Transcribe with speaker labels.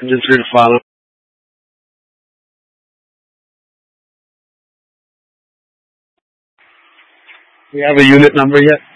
Speaker 1: Just read the follow. Do you have a unit number yet?